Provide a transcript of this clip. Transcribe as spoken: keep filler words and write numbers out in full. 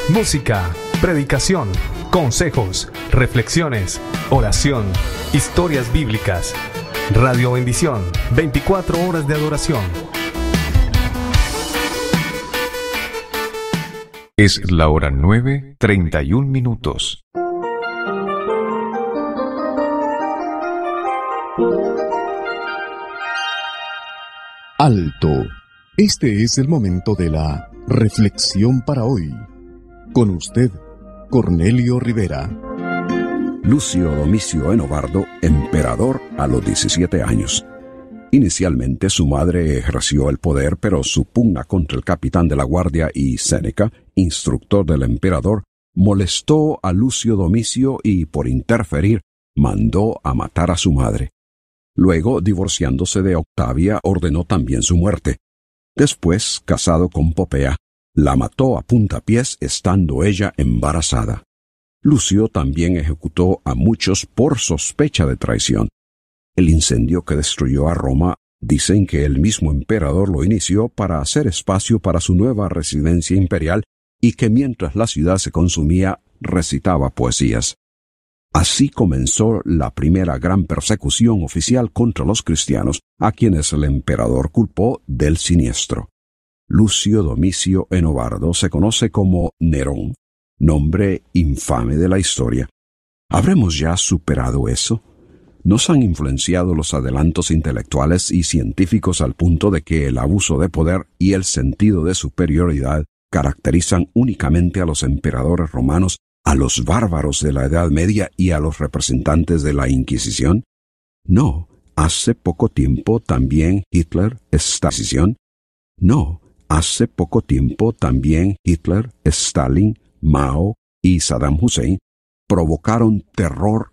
música, predicación, consejos, reflexiones, oración, historias bíblicas. Radio Bendición, veinticuatro horas de adoración. Es la hora nueve, treinta y un minutos. Alto. Este es el momento de la reflexión para hoy. Con usted, Cornelio Rivera. Lucio Domicio Enobarbo, emperador a los diecisiete años. Inicialmente su madre ejerció el poder, pero su pugna contra el capitán de la guardia y Séneca, instructor del emperador, molestó a Lucio Domicio y, por interferir, mandó a matar a su madre. Luego, divorciándose de Octavia, ordenó también su muerte. Después, casado con Popea, la mató a puntapiés estando ella embarazada. Lucio también ejecutó a muchos por sospecha de traición. El incendio que destruyó a Roma, dicen que el mismo emperador lo inició para hacer espacio para su nueva residencia imperial y que mientras la ciudad se consumía, recitaba poesías. Así comenzó la primera gran persecución oficial contra los cristianos, a quienes el emperador culpó del siniestro. Lucio Domicio Enobarbo se conoce como Nerón, nombre infame de la historia. ¿Habremos ya superado eso? ¿Nos han influenciado los adelantos intelectuales y científicos al punto de que el abuso de poder y el sentido de superioridad caracterizan únicamente a los emperadores romanos, a los bárbaros de la Edad Media y a los representantes de la Inquisición? No, hace poco tiempo también Hitler, Stalin. No, hace poco tiempo también Hitler, Stalin, Mao y Saddam Hussein provocaron terror